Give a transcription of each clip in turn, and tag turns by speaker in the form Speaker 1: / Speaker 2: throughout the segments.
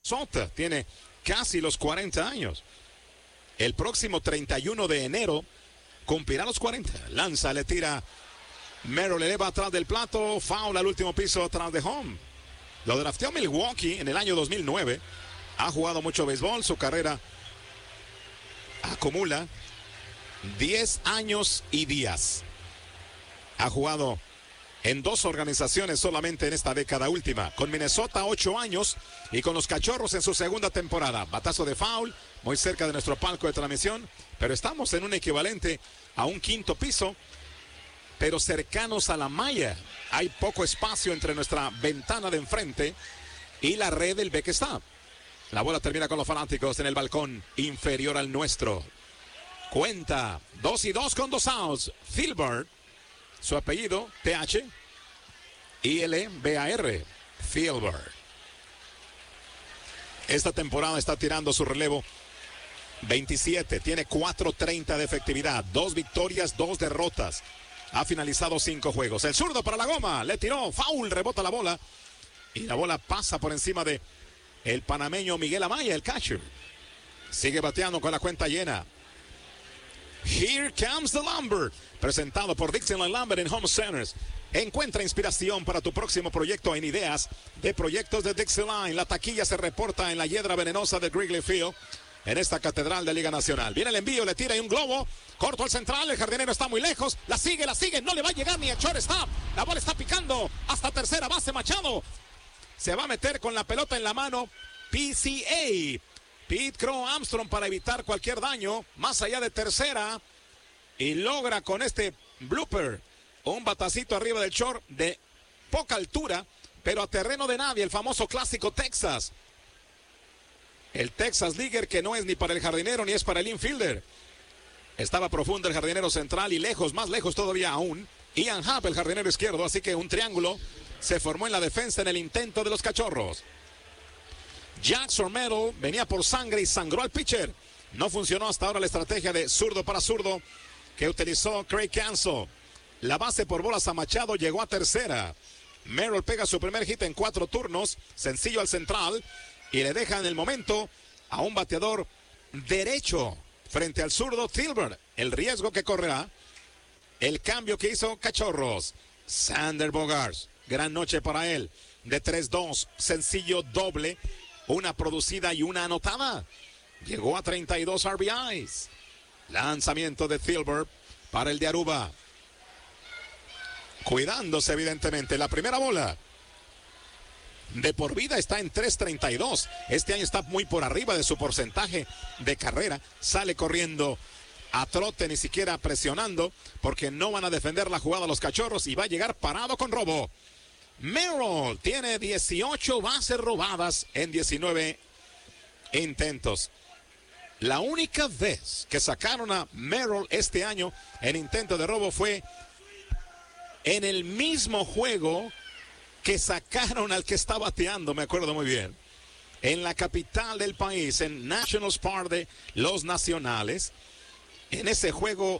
Speaker 1: Minnesota. Tiene casi los 40 años. El próximo 31 de enero cumplirá los 40. Lanza, le tira. Merrill eleva atrás del plato. Foul al último piso atrás de home. Lo drafteó Milwaukee en el año 2009. Ha jugado mucho béisbol. Su carrera acumula 10 años y días. Ha jugado en 2 organizaciones solamente en esta década última. Con Minnesota 8 años y con los Cachorros en su segunda temporada. Batazo de foul, muy cerca de nuestro palco de transmisión. Pero estamos en un equivalente a un quinto piso, pero cercanos a la malla. Hay poco espacio entre nuestra ventana de enfrente y la red del B que está. La bola termina con los fanáticos en el balcón inferior al nuestro. Cuenta 2-2 con 2 outs. Filbert, su apellido, T-H-I-L-B-A-R, Filbert. Esta temporada está tirando su relevo 27, tiene 4.30 de efectividad, 2 victorias, 2 derrotas. Ha finalizado 5 juegos. El zurdo para la goma, le tiró, foul, rebota la bola. Y la bola pasa por encima de el panameño Miguel Amaya, el catcher. Sigue bateando con la cuenta llena. Here Comes the Lumber, presentado por Dixieland Lumber en Home Centers. Encuentra inspiración para tu próximo proyecto en ideas de proyectos de Dixieland. La taquilla se reporta en la hiedra venenosa de Wrigley Field, en esta catedral de Liga Nacional. Viene el envío, le tira y un globo corto al central. El jardinero está muy lejos. La sigue, no le va a llegar ni a shortstop. La bola está picando hasta tercera base. Machado se va a meter con la pelota en la mano. PCA, Pete Crow Armstrong, para evitar cualquier daño más allá de tercera, y logra con este blooper un batacito arriba del short de poca altura, pero a terreno de nadie. El famoso clásico Texas, el Texas Leaguer, que no es ni para el jardinero ni es para el infielder. Estaba profundo el jardinero central y lejos, más lejos todavía aún, Ian Happ, el jardinero izquierdo. Así que un triángulo se formó en la defensa en el intento de los Cachorros. Jackson Meadow venía por sangre y sangró al pitcher. No funcionó hasta ahora la estrategia de zurdo para zurdo que utilizó Craig Counsell. La base por bolas a Machado llegó a tercera. Merrill pega su primer hit en 4 turnos, sencillo al central, y le deja en el momento a un bateador derecho frente al zurdo Filbert. El riesgo que correrá, el cambio que hizo Cachorros. Xander Bogaerts, gran noche para él, de 3-2, sencillo doble, una producida y una anotada. Llegó a 32 RBIs. Lanzamiento de Filbert para el de Aruba. Cuidándose evidentemente. La primera bola de por vida está en 3.32. Este año está muy por arriba de su porcentaje de carrera. Sale corriendo a trote, ni siquiera presionando, porque no van a defender la jugada los Cachorros, y va a llegar parado con robo. Merrill tiene 18 bases robadas en 19 intentos. La única vez que sacaron a Merrill este año en intento de robo fue en el mismo juego que sacaron al que está bateando, me acuerdo muy bien, en la capital del país, en Nationals Park de los Nacionales. En ese juego,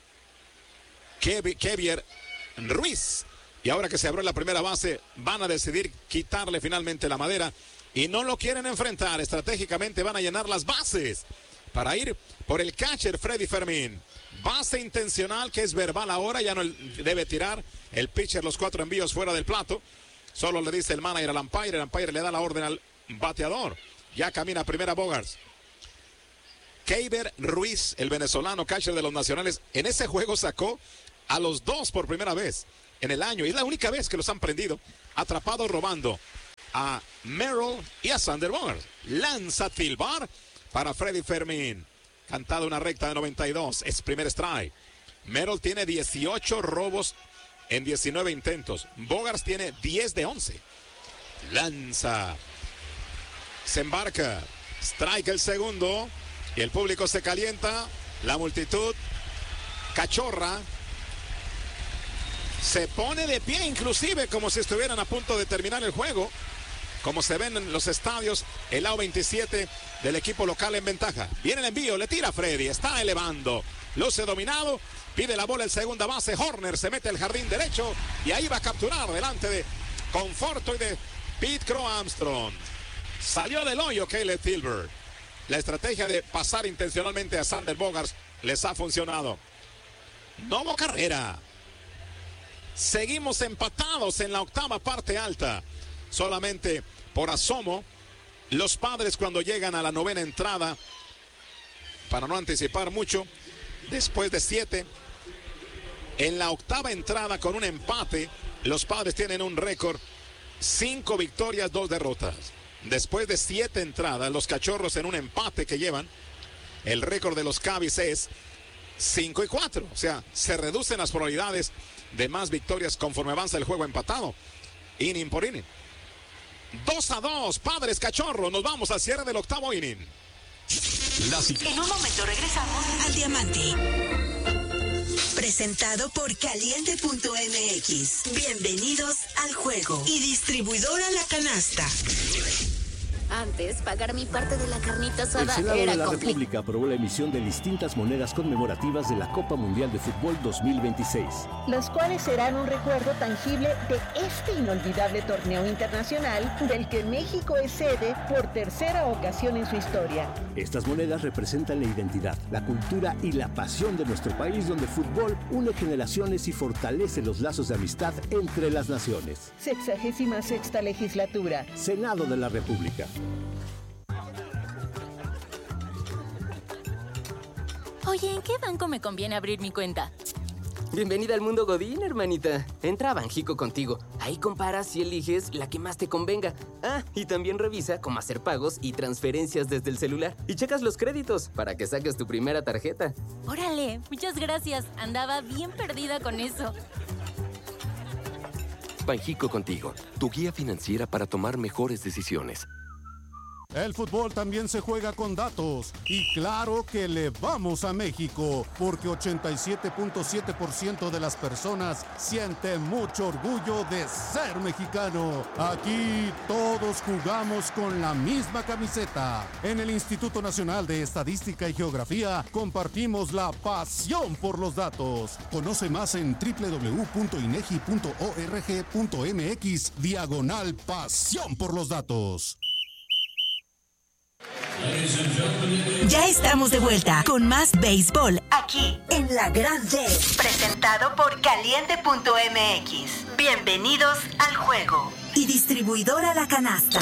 Speaker 1: Kevier Ruiz. Y ahora que se abrió la primera base, van a decidir quitarle finalmente la madera y no lo quieren enfrentar. Estratégicamente van a llenar las bases para ir por el catcher Freddy Fermín. Base intencional, que es verbal ahora, ya no debe tirar el pitcher los 4 envíos fuera del plato. Solo le dice el manager al umpire, el umpire le da la orden al bateador. Ya camina primera Bogaerts. Kevier Ruiz, el venezolano catcher de los Nacionales, en ese juego sacó a los 2 por primera vez en el año, y es la única vez que los han prendido atrapados robando, a Merrill y a Xander Bogaerts. Lanza Filbar para Freddy Fermín, cantada una recta de 92, es primer strike. Merrill tiene 18 robos en 19 intentos. Bogaerts tiene 10 de 11. Lanza, se embarca, strike el segundo, y el público se calienta. La multitud cachorra se pone de pie, inclusive como si estuvieran a punto de terminar el juego, como se ven en los estadios. El lado 27 del equipo local en ventaja. Viene el envío, le tira Freddy, está elevando, luce dominado, pide la bola en segunda base. Horner se mete al jardín derecho y ahí va a capturar delante de Conforto y de Pete Crow Armstrong. Salió del hoyo Caleb Tilbury. La estrategia de pasar intencionalmente a Sander Bogaerts les ha funcionado. No hubo carrera. Seguimos empatados en la octava parte alta. Solamente por asomo, los Padres cuando llegan a la novena entrada, para no anticipar mucho, después de 7, en la octava entrada con un empate, los Padres tienen un récord, 5 victorias, 2 derrotas. Después de 7 entradas, los Cachorros en un empate que llevan, el récord de los Cavs es 5-4. O sea, se reducen las probabilidades de más victorias conforme avanza el juego empatado. Inning por inning. 2-2, Padres Cachorros. Nos vamos al cierre del octavo inning.
Speaker 2: En un momento regresamos al Diamante. Presentado por Caliente.mx. Bienvenidos al juego. Y distribuidora La Canasta.
Speaker 3: Antes, pagar mi parte de la carnita
Speaker 4: El
Speaker 3: asada
Speaker 4: Senado
Speaker 3: era
Speaker 4: de la
Speaker 3: complicado.
Speaker 4: República aprobó la emisión de distintas monedas conmemorativas de la Copa Mundial de Fútbol 2026.
Speaker 5: Las cuales serán un recuerdo tangible de este inolvidable torneo internacional del que México es sede por tercera ocasión en su historia.
Speaker 4: Estas monedas representan la identidad, la cultura y la pasión de nuestro país, donde el fútbol une generaciones y fortalece los lazos de amistad entre las naciones.
Speaker 5: 66ª legislatura.
Speaker 4: Senado de la República.
Speaker 3: Oye, ¿en qué banco me conviene abrir mi cuenta?
Speaker 6: Bienvenida al mundo Godín, hermanita. Entra a Banjico contigo. Ahí comparas y eliges la que más te convenga. Ah, y también revisa cómo hacer pagos y transferencias desde el celular. Y checas los créditos para que saques tu primera tarjeta.
Speaker 3: Órale, muchas gracias. Andaba bien perdida con eso.
Speaker 7: Banjico contigo, tu guía financiera para tomar mejores decisiones.
Speaker 8: El fútbol también se juega con datos y claro que le vamos a México porque 87.7% de las personas sienten mucho orgullo de ser mexicano. Aquí todos jugamos con la misma camiseta. En el Instituto Nacional de Estadística y Geografía compartimos la pasión por los datos. Conoce más en www.inegi.org.mx/pasión por los datos.
Speaker 2: Ya estamos de vuelta con más béisbol aquí en La Grande. Presentado por Caliente.mx. Bienvenidos al juego. Y distribuidora La Canasta.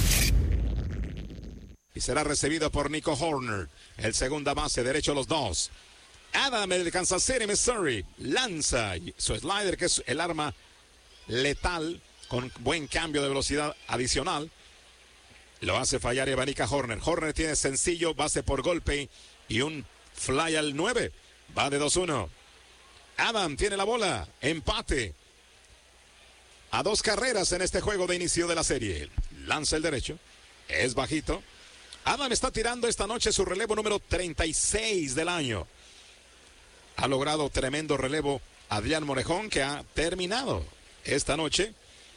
Speaker 1: Y será recibido por Nico Horner, el segunda base, derecho los dos. Adam, el de Kansas City, Missouri, lanza su slider, que es el arma letal, con buen cambio de velocidad adicional. Lo hace fallar y abanica Horner. Horner tiene sencillo, base por golpe y un fly al 9. Va de 2-1. Adam tiene la bola. Empate. A 2 carreras en este juego de inicio de la serie. Lanza el derecho. Es bajito. Adam está tirando esta noche su relevo número 36 del año. Ha logrado tremendo relevo Adrián Morejón, que ha terminado esta noche.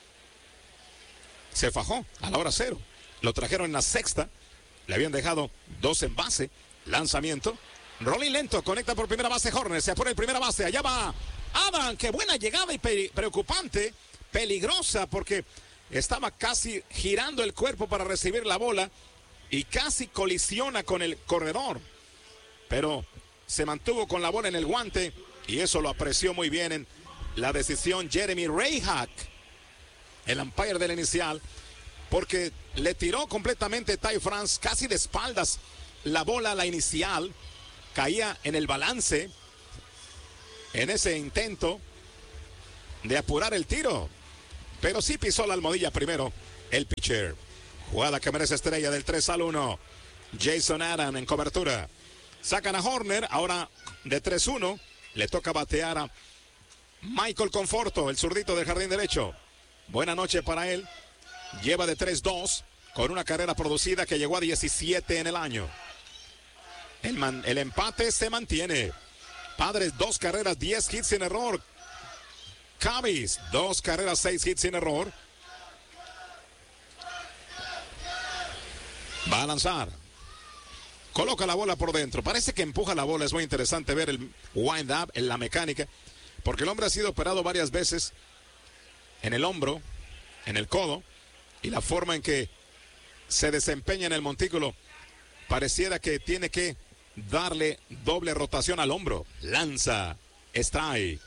Speaker 1: Se fajó a la hora 0. Lo trajeron en la sexta. Le habían dejado 2 en base. Lanzamiento. Rolling lento. Conecta por primera base Horner. Se apura el primera base. Allá va Adam. Qué buena llegada y preocupante. Peligrosa porque estaba casi girando el cuerpo para recibir la bola. Y casi colisiona con el corredor. Pero se mantuvo con la bola en el guante. Y eso lo apreció muy bien en la decisión Jeremy Rayhack, el umpire del inicial. Porque le tiró completamente Ty France casi de espaldas la bola a la inicial. Caía en el balance en ese intento de apurar el tiro. Pero sí pisó la almohadilla primero el pitcher. Jugada que merece estrella del 3-1. Jason Adam en cobertura. Sacan a Horner, ahora de 3-1. Le toca batear a Michael Conforto, el zurdito del jardín derecho. Buena noche para él. Lleva de 3-2 con una carrera producida que llegó a 17 en el año. El empate se mantiene. Padres 2 carreras, 10 hits sin error. Cavs 2 carreras, 6 hits sin error. Va a lanzar. Coloca la bola por dentro. Parece que empuja la bola. Es muy interesante ver el wind up en la mecánica. Porque el hombre ha sido operado varias veces en el hombro, en el codo. Y la forma en que se desempeña en el montículo. Pareciera que tiene que darle doble rotación al hombro. Lanza. Strike.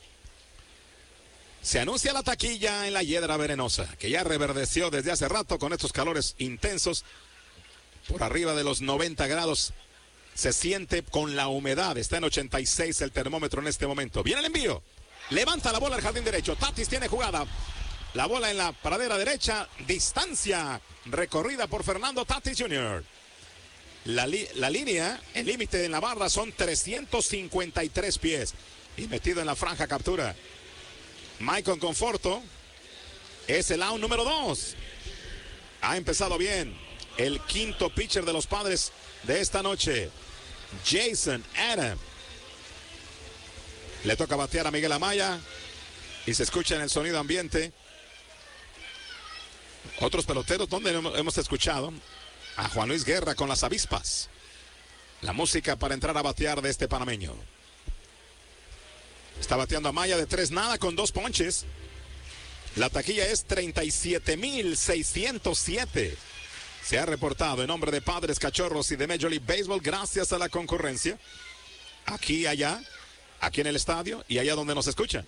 Speaker 1: Se anuncia la taquilla en la Hiedra Venenosa, que ya reverdeció desde hace rato con estos calores intensos. Por arriba de los 90 grados. Se siente con la humedad. Está en 86 el termómetro en este momento. Viene el envío. Levanta la bola al jardín derecho. Tatis tiene jugada. La bola en la pradera derecha. Distancia recorrida por Fernando Tatis Jr. La línea, el límite en la barra son 353 pies. Y metido en la franja captura. Michael Conforto es el out número 2. Ha empezado bien el quinto pitcher de los Padres de esta noche, Jason Adam. Le toca batear a Miguel Amaya y se escucha en el sonido ambiente. Otros peloteros, donde hemos escuchado a Juan Luis Guerra con las avispas. La música para entrar a batear de este panameño. Está bateando Amaya de 3-0 con 2 ponches. La taquilla es 37,607. Se ha reportado en nombre de Padres, Cachorros y de Major League Baseball gracias a la concurrencia. Aquí, allá, aquí en el estadio y allá donde nos escuchan.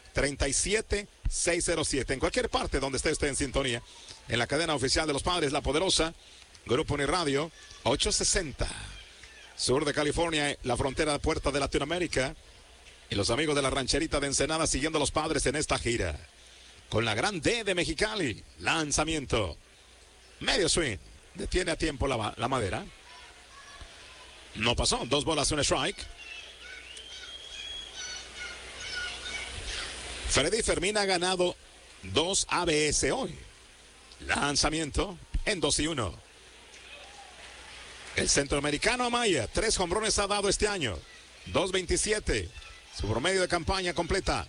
Speaker 1: 37,607. En cualquier parte donde esté usted en sintonía. En la cadena oficial de los Padres, La Poderosa, Grupo Uniradio, 860. Sur de California, la frontera puerta de Latinoamérica. Y los amigos de la rancherita de Ensenada siguiendo a los Padres en esta gira. Con la gran D de Mexicali. Lanzamiento. Medio swing. Detiene a tiempo la madera. No pasó. 2 bolas, 1 strike. Freddy Fermín ha ganado 2 ABS hoy. Lanzamiento en 2-1. El centroamericano Amaya, 3 jonrones ha dado este año. 2.27. Su promedio de campaña completa.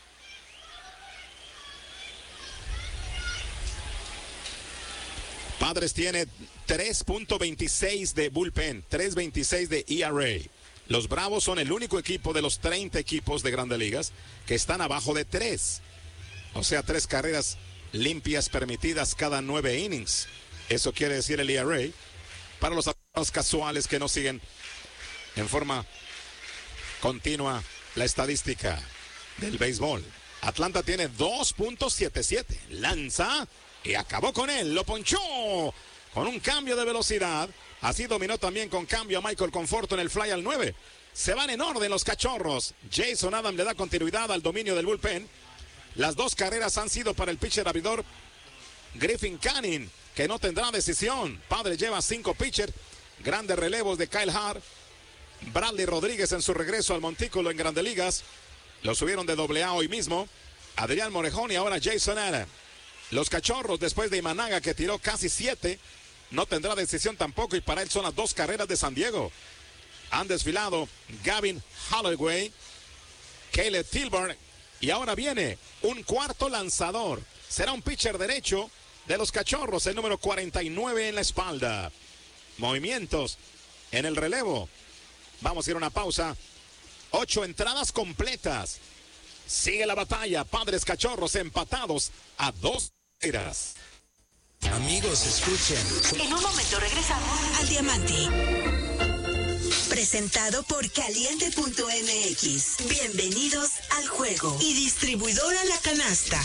Speaker 1: Padres tiene 3.26 de bullpen, 3.26 de ERA. Los Bravos son el único equipo de los 30 equipos de Grandes Ligas que están abajo de 3. O sea, 3 carreras limpias permitidas cada 9 innings. Eso quiere decir el ERA. Para los aficionados casuales que no siguen en forma continua la estadística del béisbol. Atlanta tiene 2.77. Lanza y acabó con él. Lo ponchó con un cambio de velocidad. Así dominó también con cambio a Michael Conforto en el fly al 9. Se van en orden los Cachorros. Jason Adam le da continuidad al dominio del bullpen. Las 2 carreras han sido para el pitcher abridor Griffin Canning, que no tendrá decisión. Padre lleva 5 pitchers. Grandes relevos de Kyle Hart. Bradley Rodríguez en su regreso al montículo en Grandes Ligas. Lo subieron de AA hoy mismo. Adrián Morejón y ahora Jason Adam. Los Cachorros, después de Imanaga, que tiró casi 7, no tendrá decisión tampoco. Y para él son las 2 carreras de San Diego. Han desfilado Gavin Holloway, Caleb Tilburn. Y ahora viene un cuarto lanzador. Será un pitcher derecho de los Cachorros, el número 49 en la espalda. Movimientos en el relevo. Vamos a ir a una pausa. 8 entradas completas. Sigue la batalla. Padres Cachorros empatados a 2 carreras.
Speaker 9: Amigos, escuchen.
Speaker 2: En un momento regresamos al Diamante. Presentado por Caliente.mx. Bienvenidos al juego. Y distribuidora La Canasta.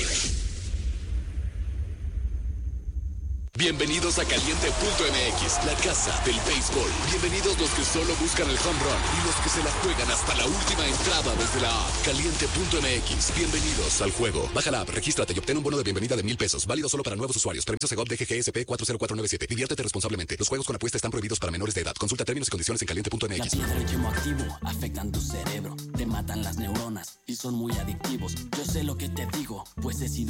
Speaker 7: Bienvenidos a Caliente.mx, la casa del béisbol. Bienvenidos los que solo buscan el home run y los que se la juegan hasta la última entrada desde la app. Caliente.mx, bienvenidos al juego. Baja la app, regístrate y obtén un bono de bienvenida de $1,000. Válido solo para nuevos usuarios. Permiso Segov DGGSP 40497. Diviértete responsablemente. Los juegos con apuesta están prohibidos para menores de edad. Consulta términos y condiciones en Caliente.mx.
Speaker 10: La piedra y quimoactivo afectan tu cerebro, te matan las neuronas y son muy adictivos. Yo sé lo que te digo, pues he sido